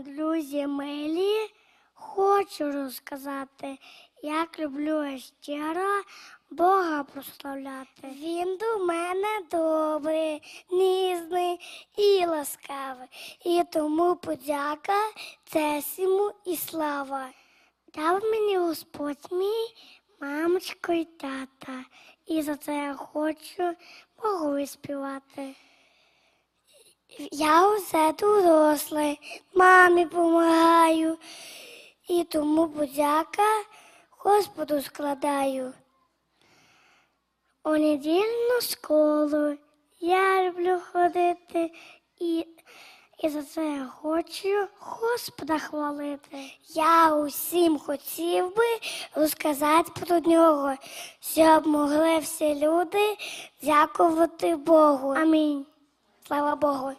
Друзі милі, хочу розказати, як люблю я щиро Бога прославляти. Він до мене добрий, ніжний і ласкавий, і тому подяка, честь йому і слава. Дав мені Господь мій мамочку і тата, і за це я хочу Богу співати. Я усе дорослий, мамі помагаю, і тому подяка Господу складаю. У недільну школу я люблю ходити, і за це я хочу Господа хвалити. Я усім хотів би розказати про нього, щоб могли всі люди дякувати Богу. Амінь. Слава Богу.